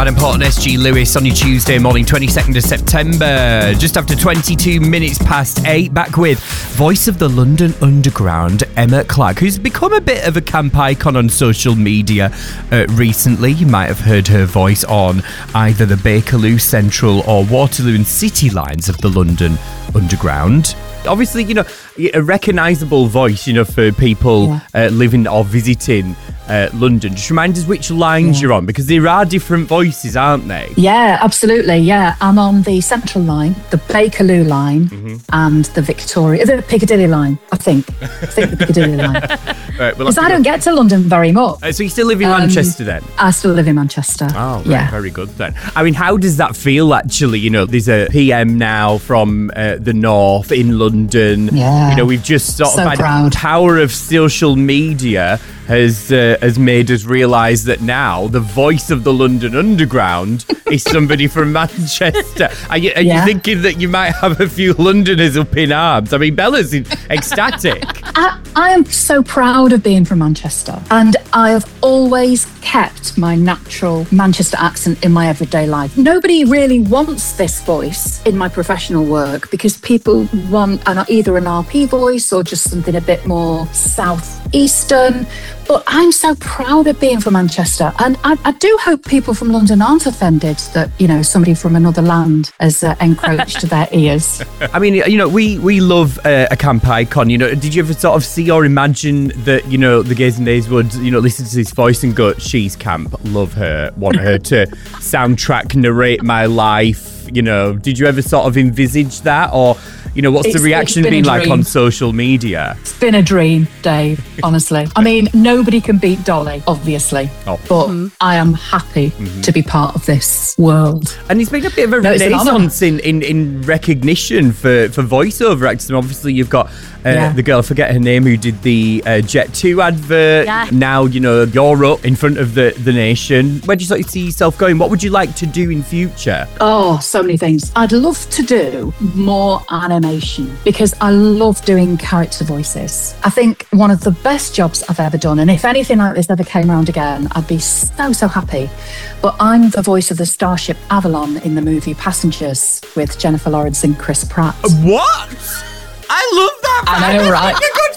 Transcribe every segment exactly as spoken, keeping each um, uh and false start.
Adam Port and S G Lewis on your Tuesday morning, twenty-second of September. Just after twenty-two minutes past eight, back with voice of the London Underground, Emma Clark, who's become a bit of a camp icon on social media uh, recently. You might have heard her voice on either the Bakerloo Central or Waterloo and City lines of the London Underground. Obviously, you know, a recognisable voice, you know, for people yeah. uh, living or visiting uh, London. Just remind us which lines yeah. you're on, because there are different voices, aren't they? Yeah, absolutely, yeah. I'm on the Central line, the Bakerloo line, mm-hmm. and the Victoria, the Piccadilly line, I think. I think the Piccadilly line. Because right, well, I don't get to London very much. Uh, so you still live in um, Manchester then? I still live in Manchester. Oh, right, yeah. Very good then. I mean, how does that feel, actually? You know, there's a P M now from uh, the north in London. Yeah. You know, we've just sort so of had proud. The power of social media has uh, has made us realise that now the voice of the London Underground is somebody from Manchester. Are, you, are yeah. you thinking that you might have a few Londoners up in arms? I mean, Bella's ecstatic. I, I am so proud of being from Manchester, and I have always kept my natural Manchester accent in my everyday life. Nobody really wants this voice in my professional work because people want an, either an R P voice or just something a bit more southeastern. But I'm so proud of being from Manchester, and I, I do hope people from London aren't offended that, you know, somebody from another land has uh, encroached their ears. I mean, you know, we we love uh, a camp icon. You know, did you ever sort of see or imagine that, you know, the Gays and Days would, you know, listen to this voice and go, she's camp, love her, want her to soundtrack narrate my life? You know, did you ever sort of envisage that, or, you know, what's it's, the reaction been, been like on social media? It's been a dream, Dave, honestly. I mean, nobody can beat Dolly, obviously. Oh. But mm-hmm. I am happy mm-hmm. to be part of this world. And it's been a bit of a no, renaissance in, in, in recognition for, for voiceover actors. And obviously, you've got uh, yeah. the girl, I forget her name, who did the uh, Jet two advert. Yeah. Now, you know, you're up in front of the, the nation. Where do you sort of see yourself going? What would you like to do in future? Oh, so many things. I'd love to do more animation because I love doing character voices. I think one of the best jobs I've ever done, and if anything like this ever came around again, I'd be so, so happy. But I'm the voice of the Starship Avalon in the movie Passengers with Jennifer Lawrence and Chris Pratt. What? I love that. I know, right?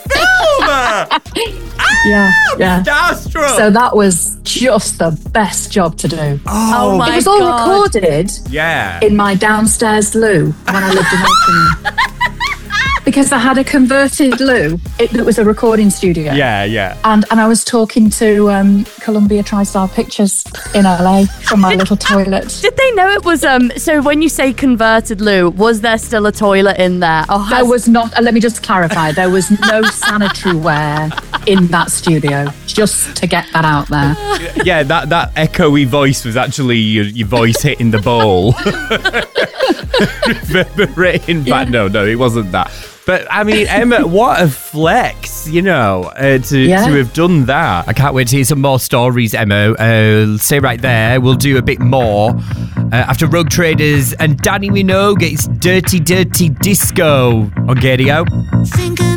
Like a good film. Yeah, yeah. Starstruck. So that was just the best job to do. Oh, oh my It was all God. recorded yeah. in my downstairs loo when I lived in Oakham. Because I had a converted loo. It, it was a recording studio. Yeah, yeah. And and I was talking to um, Columbia TriStar Pictures in L A from my little toilet. Did they know it was, um? so when you say converted loo, was there still a toilet in there? Oh, has... There was not, uh, let me just clarify, there was no sanitary ware in that studio, just to get that out there. Yeah, that, that echoey voice was actually your, your voice hitting the bowl. Reverberating back. Yeah. No, no, it wasn't that. But, I mean, Emma, what a flex, you know, uh, to, yeah. to have done that. I can't wait to hear some more stories, Emma. Uh, stay right there. We'll do a bit more uh, after Rogue Traders and Danny Minogue gets Dirty Dirty Disco on Gadio.